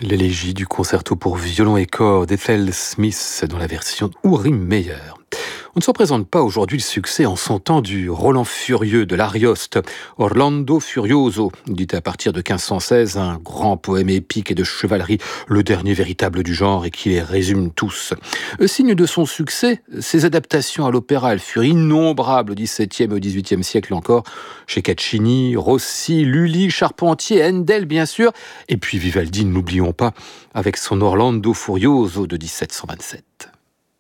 L'élégie du concerto pour violon et cordes d'Ethel Smith dans la version Urim Meyer. On ne s'en présente pas aujourd'hui le succès en son temps du Roland Furieux de l'Arioste, Orlando Furioso, dit à partir de 1516, un grand poème épique et de chevalerie, le dernier véritable du genre et qui les résume tous. Signe de son succès, ses adaptations à l'opéra, elles furent innombrables au XVIIe et au XVIIIe siècle encore, chez Caccini, Rossi, Lully, Charpentier, Handel bien sûr, et puis Vivaldi, n'oublions pas, avec son Orlando Furioso de 1727.